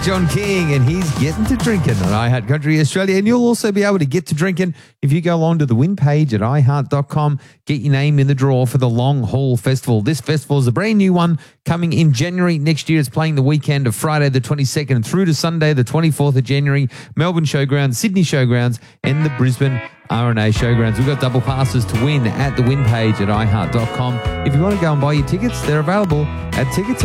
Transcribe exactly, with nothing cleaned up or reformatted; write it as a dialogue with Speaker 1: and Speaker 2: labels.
Speaker 1: John King, and he's getting to drinking on iHeart Country Australia. And you'll also be able to get to drinking if you go along to the win page at i heart dot com. Get your name in the draw for the Long Haul Festival. This festival is a brand new one coming in January next year. It's playing the weekend of Friday the twenty-second through to Sunday the twenty-fourth of January. Melbourne Showgrounds, Sydney Showgrounds, and the Brisbane R and A Showgrounds. We've got double passes to win at the win page at i heart dot com. If you want to go and buy your tickets, they're available at Ticketek.